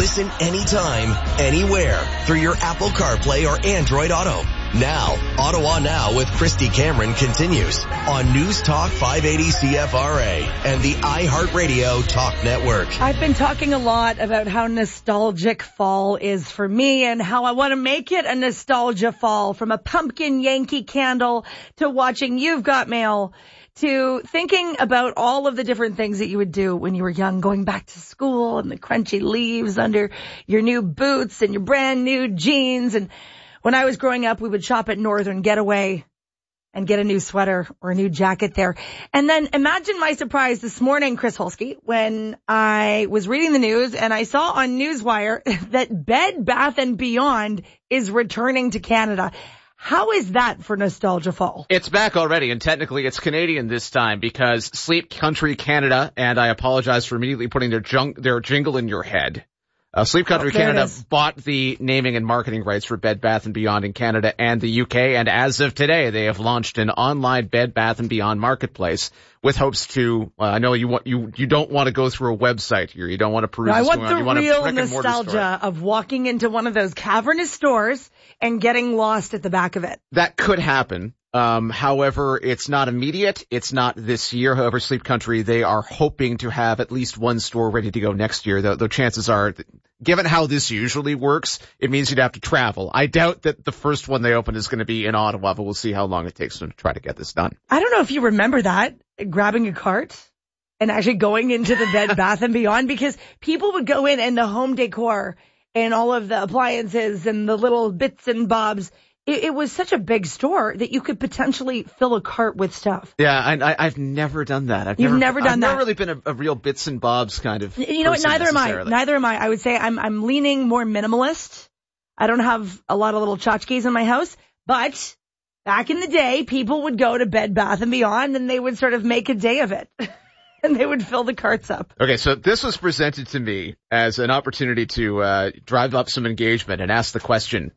Listen anytime, anywhere through your Apple CarPlay or Android Auto. Now, Ottawa Now with Christy Cameron continues on News Talk 580 CFRA and the iHeartRadio Talk Network. I've been talking a lot about how nostalgic fall is for me and how I want to make it a nostalgia fall, from a pumpkin Yankee candle to watching You've Got Mail to thinking about all of the different things that you would do when you were young, going back to school and the crunchy leaves under your new boots and your brand new jeans. And when I was growing up, we would shop at Northern Getaway and get a new sweater or a new jacket there. And then imagine my surprise this morning, Chris Holsky, when I was reading the news and I saw on Newswire that Bed Bath & Beyond is returning to Canada. How is that for Nostalgia Fall? It's back already, and technically it's Canadian this time because Sleep Country Canada, and I apologize for immediately putting their jingle in your head. Sleep Country Canada bought the naming and marketing rights for Bed Bath & Beyond in Canada and the UK, and as of today, they have launched an online Bed Bath & Beyond marketplace with hopes to, I know you don't want to go through a website here. You don't want to peruse. I want the real nostalgia of walking into one of those cavernous stores and getting lost at the back of it. That could happen. However, it's not immediate. It's not this year. However, Sleep Country, they are hoping to have at least one store ready to go next year. Though chances are, given how this usually works, it means you'd have to travel. I doubt that the first one they open is going to be in Ottawa, but we'll see how long it takes them to try to get this done. I don't know if you remember that, grabbing a cart and actually going into the Bed Bath & Beyond, because people would go in and the home decor and all of the appliances and the little bits and bobs. It was such a big store that you could potentially fill a cart with stuff. Yeah, I've never done that. I've never really been a real bits and bobs kind of person. You know what? Neither am I. I would say I'm leaning more minimalist. I don't have a lot of little tchotchkes in my house, but back in the day, people would go to Bed Bath & Beyond and they would sort of make a day of it. And they would fill the carts up. Okay, so this was presented to me as an opportunity to drive up some engagement and ask the question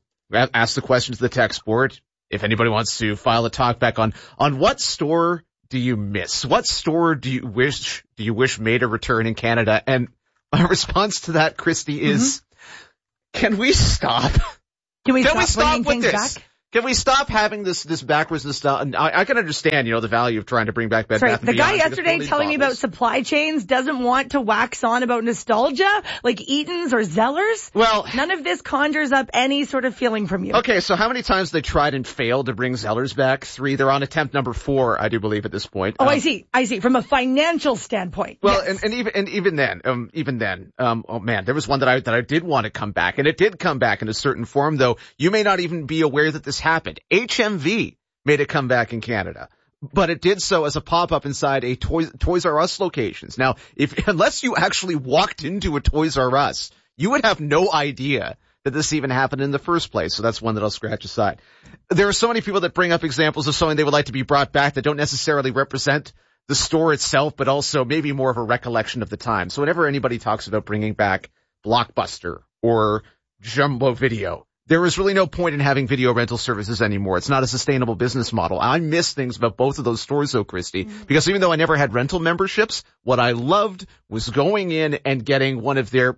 to the text board. If anybody wants to file a talkback on what store do you miss? What store do you wish made a return in Canada? And my response to that, Christy, is, can we stop? Can we stop with this? Back? Can we stop having this backwards nostalgia? I can understand, the value of trying to bring back Bed Bath & Beyond. The guy yesterday telling me about supply chains doesn't want to wax on about nostalgia, like Eaton's or Zellers. Well, none of this conjures up any sort of feeling from you. Okay, so how many times they tried and failed to bring Zellers back? 3. They're on attempt number 4, I do believe, at this point. Oh, I see. From a financial standpoint. Well, yes. and even then, oh man, there was one that I did want to come back, and it did come back in a certain form, though. You may not even be aware that this happened. HMV made a comeback in Canada, but it did so as a pop-up inside a Toys R Us locations. Now, unless you actually walked into a Toys R Us, you would have no idea that this even happened in the first place. So that's one that I'll scratch aside. There are so many people that bring up examples of something they would like to be brought back that don't necessarily represent the store itself, but also maybe more of a recollection of the time. So whenever anybody talks about bringing back Blockbuster or Jumbo Video, there is really no point in having video rental services anymore. It's not a sustainable business model. I miss things about both of those stores, though, Christy, because even though I never had rental memberships, what I loved was going in and getting one of their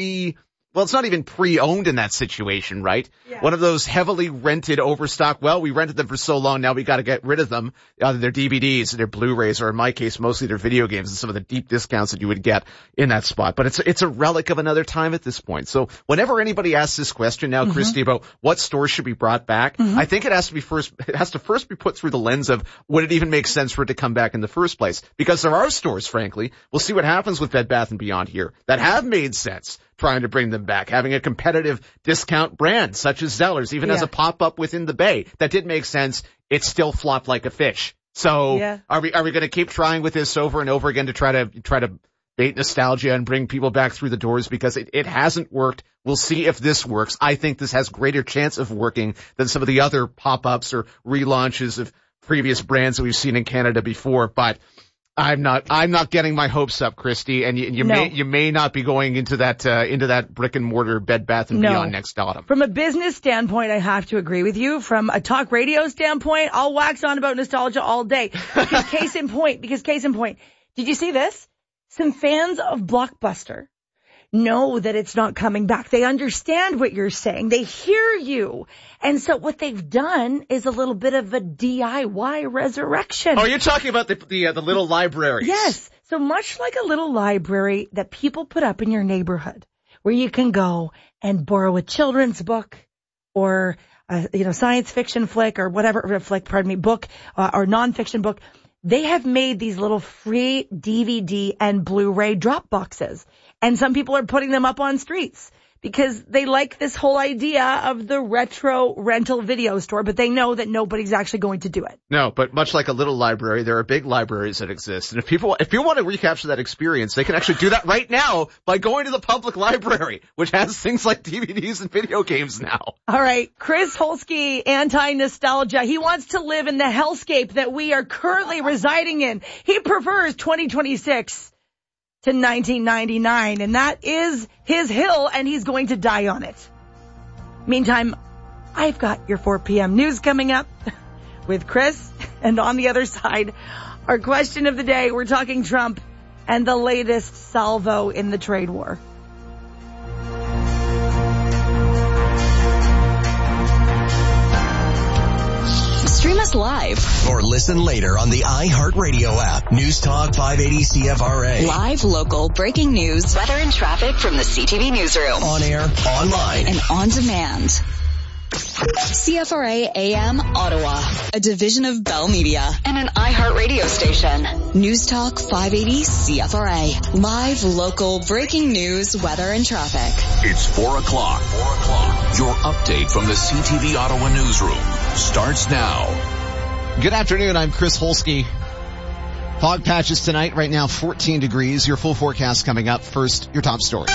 well, it's not even pre-owned in that situation, right? Yeah. One of those heavily rented overstock. Well, we rented them for so long, now we got to get rid of them. Either their DVDs, their Blu-rays, or in my case, mostly their video games and some of the deep discounts that you would get in that spot. But it's a relic of another time at this point. So whenever anybody asks this question now, Christy, about what stores should be brought back, I think it has to first be put through the lens of would it even make sense for it to come back in the first place? Because there are stores, frankly, we'll see what happens with Bed Bath & Beyond here, that have made sense trying to bring them back, having a competitive discount brand such as Zellers, even as a pop-up within the Bay. That did make sense. It still flopped like a fish. So are we going to keep trying with this over and over again to try to bait nostalgia and bring people back through the doors? Because it hasn't worked. We'll see if this works. I think this has greater chance of working than some of the other pop-ups or relaunches of previous brands that we've seen in Canada before. But I'm not getting my hopes up, Christy, and you may not be going into that brick and mortar Bed Bath & Beyond next autumn. From a business standpoint, I have to agree with you. From a talk radio standpoint, I'll wax on about nostalgia all day. Because case in point, did you see this? Some fans of Blockbuster know that it's not coming back. They understand what you're saying. They hear you. And so what they've done is a little bit of a DIY resurrection. Oh, you're talking about the little libraries. Yes. So much like a little library that people put up in your neighborhood where you can go and borrow a children's book or science fiction flick or whatever book or nonfiction book. They have made these little free DVD and Blu-ray drop boxes. And some people are putting them up on streets because they like this whole idea of the retro rental video store, but they know that nobody's actually going to do it. No, but much like a little library, there are big libraries that exist. And if people want to recapture that experience, they can actually do that right now by going to the public library, which has things like DVDs and video games now. All right. Chris Holsky, anti-nostalgia. He wants to live in the hellscape that we are currently residing in. He prefers 2026 to 1999, and that is his hill, and he's going to die on it. Meantime, I've got your 4 p.m. news coming up with Chris, and on the other side, our question of the day, we're talking Trump and the latest salvo in the trade war. Stream us live or listen later on the iHeartRadio app. News Talk 580 CFRA. Live, local, breaking news, weather and traffic from the CTV newsroom. On air, online, and on demand. CFRA AM Ottawa, a division of Bell Media and an iHeartRadio station. News Talk 580 CFRA. Live, local, breaking news, weather and traffic. It's 4 o'clock. Your update from the CTV Ottawa newsroom starts now. Good afternoon. I'm Chris Holsky. Fog patches tonight. Right now, 14 degrees. Your full forecast coming up. First, your top stories.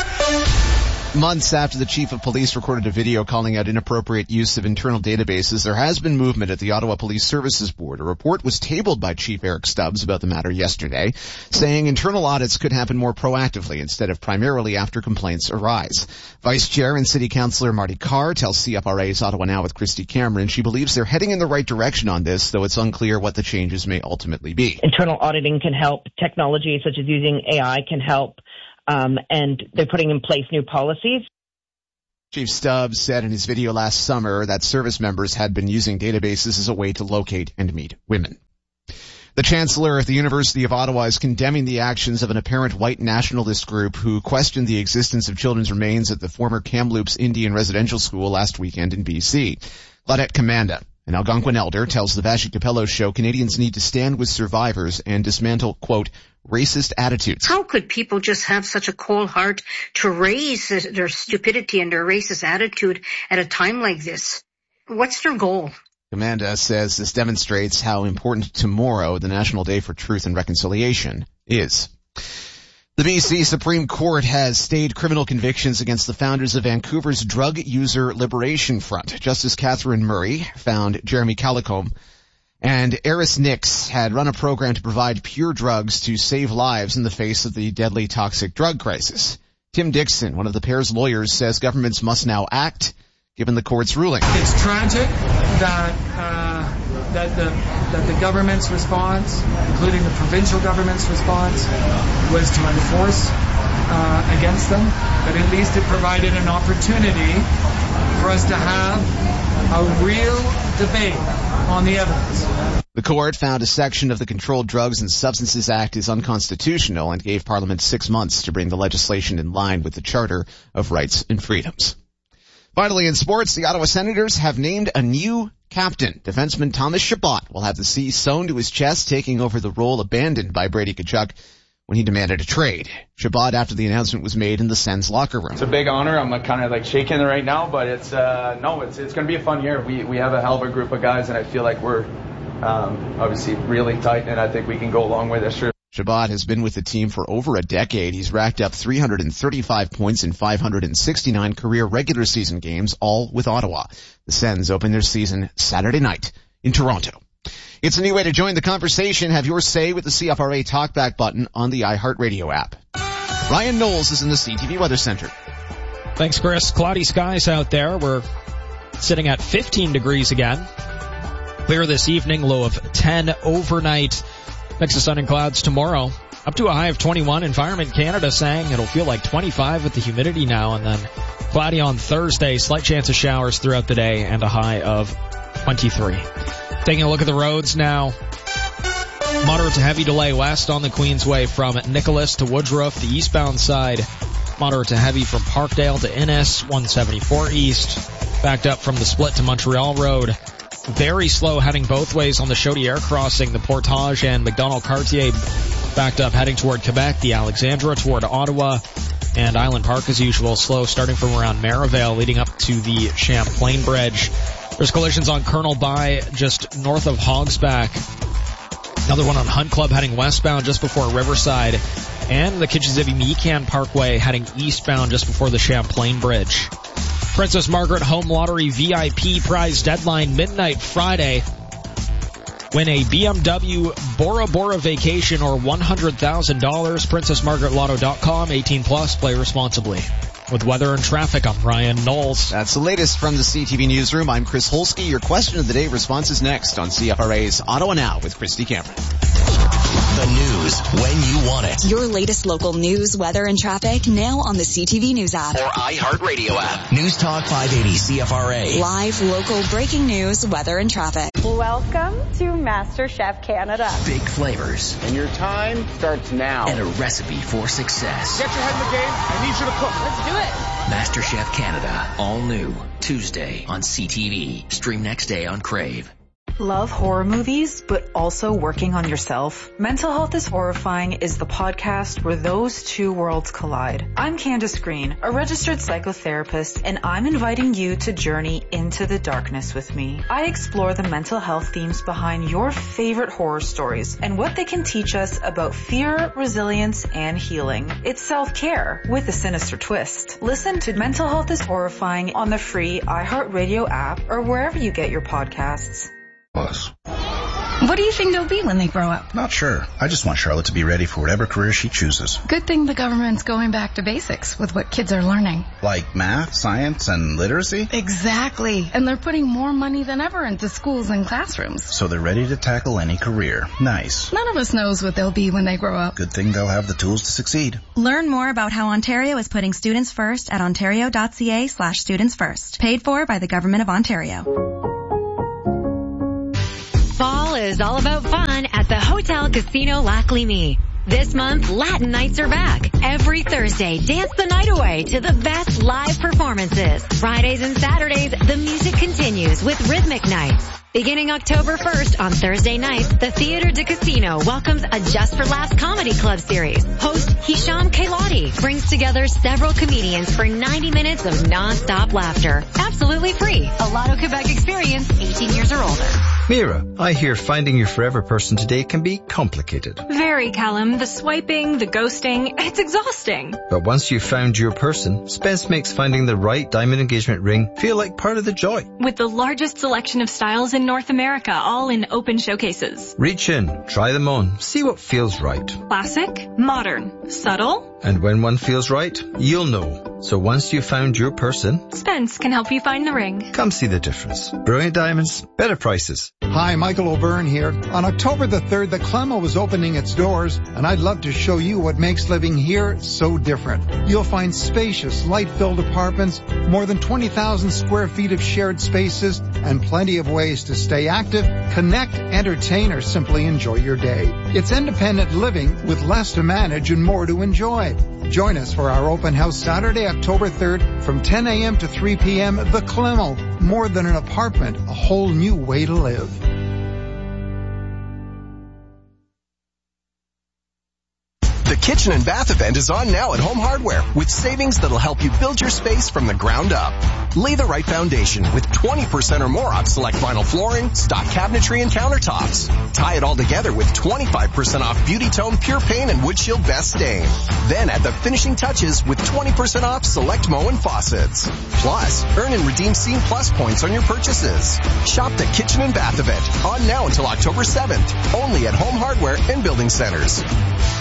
Months after the chief of police recorded a video calling out inappropriate use of internal databases, there has been movement at the Ottawa Police Services Board. A report was tabled by Chief Eric Stubbs about the matter yesterday, saying internal audits could happen more proactively instead of primarily after complaints arise. Vice Chair and City Councillor Marty Carr tells CFRA's Ottawa Now with Christy Cameron she believes they're heading in the right direction on this, though it's unclear what the changes may ultimately be. Internal auditing can help. Technology such as using AI can help. And they're putting in place new policies. Chief Stubbs said in his video last summer that service members had been using databases as a way to locate and meet women. The Chancellor of the University of Ottawa is condemning the actions of an apparent white nationalist group who questioned the existence of children's remains at the former Kamloops Indian Residential School last weekend in BC. Claudette Commanda, an Algonquin elder, tells the Vashi Capello show Canadians need to stand with survivors and dismantle, quote, racist attitudes. How could people just have such a cold heart to raise their stupidity and their racist attitude at a time like this? What's their goal? Amanda says this demonstrates how important tomorrow, the National Day for Truth and Reconciliation, is. The BC Supreme Court has stayed criminal convictions against the founders of Vancouver's Drug User Liberation Front. Justice Catherine Murray found Jeremy Calicombe and Eris Nix had run a program to provide pure drugs to save lives in the face of the deadly toxic drug crisis. Tim Dixon, one of the pair's lawyers, says governments must now act, given the court's ruling. It's tragic that the government's response, including the provincial government's response, was to enforce against them, but at least it provided an opportunity for us to have a real debate on the evidence. The court found a section of the Controlled Drugs and Substances Act is unconstitutional and gave Parliament 6 months to bring the legislation in line with the Charter of Rights and Freedoms. Finally, in sports, the Ottawa Senators have named a new captain. Defenseman Thomas Chabot will have the C sewn to his chest, taking over the role abandoned by Brady Tkachuk when he demanded a trade. Chabot, after the announcement was made in the Sens locker room. It's a big honor. I'm kind of like shaking it right now, but it's going to be a fun year. We have a hell of a group of guys, and I feel like we're obviously really tight, and I think we can go along with this. Chabot has been with the team for over a decade. He's racked up 335 points in 569 career regular season games, all with Ottawa. The Sens open their season Saturday night in Toronto. It's a new way to join the conversation. Have your say with the CFRA Talkback button on the iHeartRadio app. Ryan Knowles is in the CTV Weather Center. Thanks, Chris. Cloudy skies out there. We're sitting at 15 degrees again. Clear this evening, low of 10 overnight. Mix of sun and clouds tomorrow. Up to a high of 21. Environment Canada saying it'll feel like 25 with the humidity now, and then cloudy on Thursday, slight chance of showers throughout the day, and a high of 23. Taking a look at the roads now. Moderate to heavy delay west on the Queensway from Nicholas to Woodruff. The eastbound side, moderate to heavy from Parkdale to Innis. 174 east. Backed up from the split to Montreal Road. Very slow heading both ways on the Chaudière crossing. The Portage and McDonald-Cartier backed up heading toward Quebec. The Alexandra toward Ottawa. And Island Park as usual, slow starting from around Merivale leading up to the Champlain Bridge. There's collisions on Colonel By just north of Hogsback. Another one on Hunt Club heading westbound just before Riverside. And the Kitchissippi-Meekan Parkway heading eastbound just before the Champlain Bridge. Princess Margaret Home Lottery VIP prize deadline midnight Friday. Win a BMW Bora Bora vacation or $100,000. PrincessMargaretLotto.com. 18 plus. Play responsibly. With weather and traffic, I'm Ryan Knowles. That's the latest from the CTV Newsroom. I'm Chris Holsky. Your question of the day response is next on CFRA's Ottawa Now with Christy Cameron. The news when you want it. Your latest local news, weather, and traffic now on the CTV News app. Or iHeartRadio app. News Talk 580 CFRA. Live local breaking news, weather, and traffic. Welcome to MasterChef Canada. Big flavors. And your time starts now. And a recipe for success. Get your head in the game. I need you to cook. Let's do it. MasterChef Canada. All new. Tuesday on CTV. Stream next day on Crave. Love horror movies, but also working on yourself? Mental Health is Horrifying is the podcast where those two worlds collide. I'm Candace Green, a registered psychotherapist, and I'm inviting you to journey into the darkness with me. I explore the mental health themes behind your favorite horror stories and what they can teach us about fear, resilience, and healing. It's self-care with a sinister twist. Listen to Mental Health is Horrifying on the free iHeartRadio app or wherever you get your podcasts. What do you think they'll be when they grow up? Not sure. I just want Charlotte to be ready for whatever career she chooses. Good thing the government's going back to basics with what kids are learning. Like math, science, and literacy? Exactly. And they're putting more money than ever into schools and classrooms. So they're ready to tackle any career. Nice. None of us knows what they'll be when they grow up. Good thing they'll have the tools to succeed. Learn more about how Ontario is putting students first at ontario.ca/students first. Paid for by the Government of Ontario. Fall is all about fun at the Hotel Casino Lac Lévis. This month, Latin nights are back. Every Thursday, dance the night away to the best live performances. Fridays and Saturdays, the music continues with rhythmic nights. Beginning October 1st on Thursday nights, the Theatre de Casino welcomes a Just for Laughs comedy club series. Host Hisham Kailati brings together several comedians for 90 minutes of non-stop laughter. Absolutely free. A Lotto Quebec experience, 18 years or older. Mira, I hear finding your forever person today can be complicated. Very, Callum. The swiping, the ghosting, it's exhausting. But once you've found your person, Spence makes finding the right diamond engagement ring feel like part of the joy. With the largest selection of styles in North America, all in open showcases. Reach in, try them on, see what feels right. Classic, modern, subtle. And when one feels right, you'll know. So once you've found your person, Spence can help you find the ring. Come see the difference. Brilliant diamonds, better prices. Hi, Michael O'Byrne here. On October the 3rd, the Clemo is opening its doors, and I'd love to show you what makes living here so different. You'll find spacious, light-filled apartments, more than 20,000 square feet of shared spaces, and plenty of ways to stay active, connect, entertain, or simply enjoy your day. It's independent living with less to manage and more to enjoy. Join us for our open house Saturday, October 3rd from 10 a.m. to 3 p.m. The Clemo, more than an apartment, a whole new way to live. The Kitchen and Bath event is on now at Home Hardware with savings that'll help you build your space from the ground up. Lay the right foundation with 20% or more off select vinyl flooring, stock cabinetry, and countertops. Tie it all together with 25% off Beauty Tone Pure Paint and Wood Shield Best Stain. Then add the finishing touches with 20% off select Moen faucets. Plus, earn and redeem Scene Plus points on your purchases. Shop the Kitchen and Bath event on now until October 7th. Only at Home Hardware and Building Centers.